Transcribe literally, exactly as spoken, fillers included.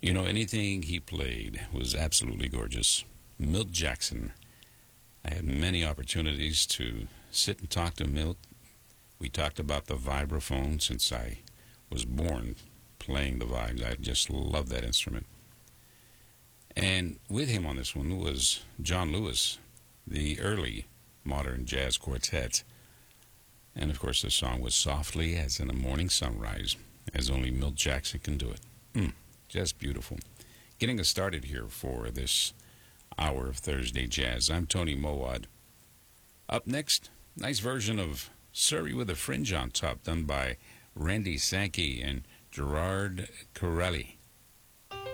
You know, anything he played was absolutely gorgeous. Milt Jackson. I had many opportunities to sit and talk to Milt. We talked about the vibraphone since I was born playing the vibes. I just love that instrument. And with him on this one was John Lewis, the early modern jazz quartet. And of course, the song was Softly as in a Morning Sunrise, as only Milt Jackson can do it. Mm, just beautiful. Getting us started here for this hour of Thursday Jazz. I'm Tony Mowad. Up next, nice version of Surrey with a Fringe on Top, done by Randy Sankey and Gerard Corelli.